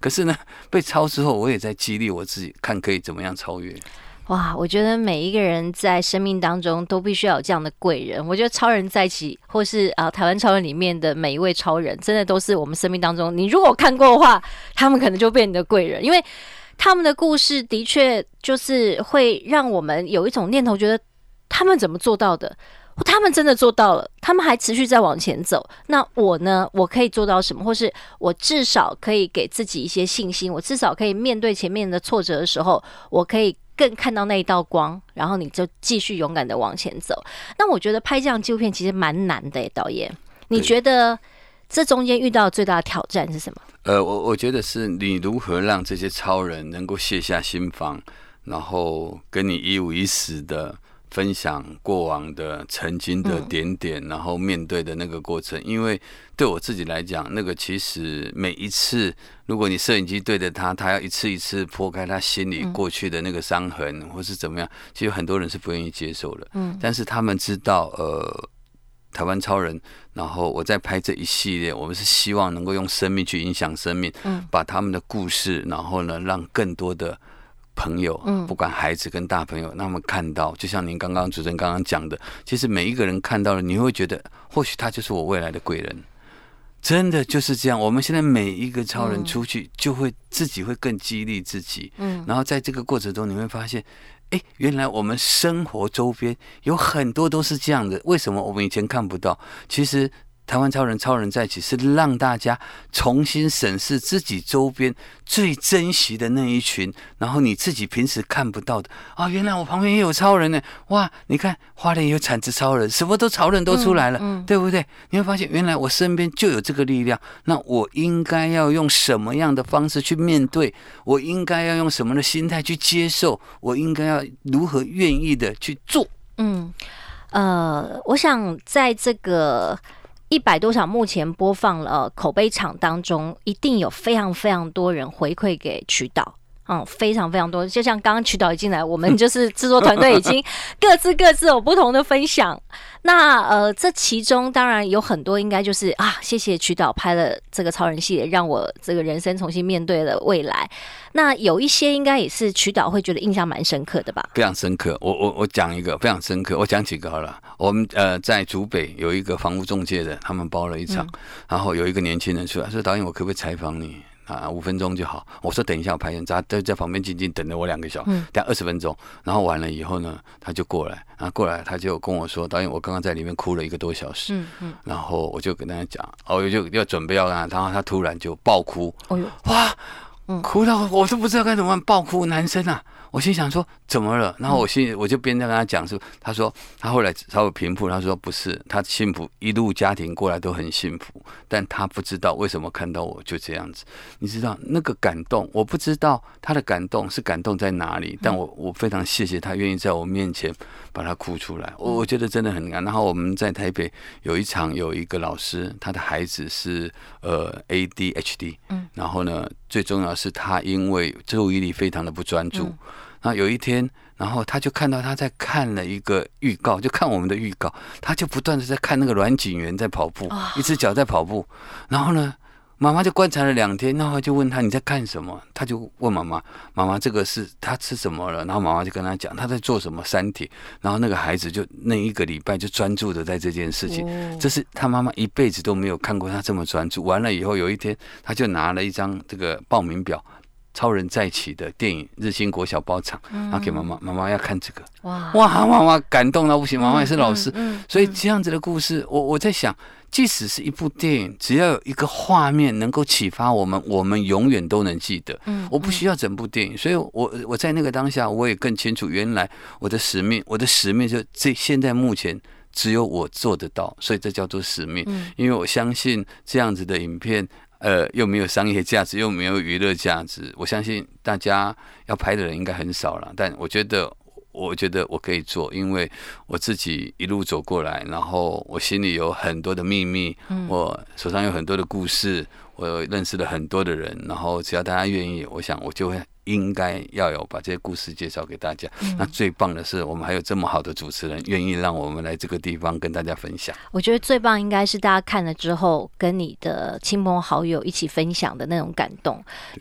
可是呢，被超之后，我也在激励我自己，看可以怎么样超越。 哇，我觉得每一个人在生命当中都必须要有这样的贵人。我觉得超人在一起，或是台湾超人里面的每一位超人，真的都是我们生命当中，你如果看过的话，他们可能就变你的贵人，因为他们的故事的确就是会让我们有一种念头，觉得他们怎么做到的？他们真的做到了，他们还持续在往前走。那我呢？我可以做到什么？或是我至少可以给自己一些信心，我至少可以面对前面的挫折的时候，我可以更看到那一道光，然后你就继续勇敢的往前走。那我觉得拍这样纪录片其实蛮难的耶，导演，你觉得这中间遇到最大的挑战是什么？ 我觉得是你如何让这些超人能够卸下心防，然后跟你一五一十的分享过往的曾经的点点，然后面对的那个过程。因为对我自己来讲，那个其实每一次，如果你摄影机对着他要一次一次剖开他心里过去的那个伤痕，或是怎么样，其实很多人是不愿意接受的。但是他们知道，台湾超人，然后我在拍这一系列，我们是希望能够用生命去影响生命，把他们的故事，然后呢，让更多的朋友，不管孩子跟大朋友，那么看到，就像您主持人刚刚讲的，其实每一个人看到了，你会觉得，或许他就是我未来的贵人，真的就是这样。我们现在每一个超人出去，就会自己会更激励自己，然后在这个过程中，你会发现，原来我们生活周边有很多都是这样的，为什么我们以前看不到？其实台湾超人在一起是让大家重新审视自己周边最珍惜的那一群，然后你自己平时看不到的原来我旁边也有超人呢！哇，你看花莲也有产子超人，什么都超人都出来了，对不对？你会发现原来我身边就有这个力量，那我应该要用什么样的方式去面对？我应该要用什么的心态去接受？我应该要如何愿意的去做？ 我想在这个100多场目前播放了口碑场当中，一定有非常非常多人回馈给曲导，非常非常多。就像刚刚曲导一进来，我们就是制作团队已经各自有不同的分享。那这其中当然有很多应该就是谢谢曲导拍了这个超人系列，让我这个人生重新面对了未来。那有一些应该也是曲导会觉得印象蛮深刻的吧？ 非常深刻。我讲一个非常深刻，我讲几个好了。我们在竹北有一个房屋中介的，他们包了一场，然后有一个年轻人出来说：“导演，我可不可以采访你？5分钟就好。”我说：“等一下，我拍完，他在旁边静静等了我2个小时，等20分钟。然后完了以后呢，他就过来，然后过来他就跟我说：‘导演，我刚刚在里面哭了1个多小时。’然后我就跟他讲，我就要准备要跟他，然后他突然就爆哭，哇！哭到我都不知道该怎么办，爆哭男生啊！我心想说怎么了？然后我就边在跟他讲说，他说他后来稍微平复，他说不是，他幸福一路家庭过来都很幸福，但他不知道为什么看到我就这样子。你知道那个感动，我不知道他的感动是感动在哪里，但我非常谢谢他愿意在我面前把他哭出来，我觉得真的很感。然后我们在台北有一场，有一个老师，他的孩子是ADHD，然后呢，最重要是他因为注意力非常的不专注。然后有一天，然后他就看到他在看了一个预告，就看我们的预告，他就不断的在看那个阮景元在跑步，一只脚在跑步。然后呢，妈妈就观察了2天，然后就问他你在看什么？他就问妈妈，妈妈这个是他吃什么了？然后妈妈就跟他讲他在做什么三铁。然后那个孩子就那1个礼拜就专注的在这件事情，这是他妈妈一辈子都没有看过他这么专注。完了以后有一天，他就拿了一张这个报名表。超人再起的电影日新国小包场，然后给妈妈，妈妈要看这个，哇，妈妈感动到不行，妈妈也是老师，所以这样子的故事，我在想，即使是一部电影，只要有一个画面能够启发我们，我们永远都能记得。我不需要整部电影，所以我在那个当下，我也更清楚，原来我的使命就现在目前只有我做得到，所以这叫做使命。因为我相信这样子的影片。又没有商业价值，又没有娱乐价值，我相信大家要拍的人应该很少了。但我觉得我可以做，因为我自己一路走过来，然后我心里有很多的秘密，我手上有很多的故事，我认识了很多的人，然后只要大家愿意，我想我就会应该要有把这些故事介绍给大家。那最棒的是，我们还有这么好的主持人，愿意让我们来这个地方跟大家分享。 我觉得最棒应该是大家看了之后，跟你的亲朋好友一起分享的那种感动。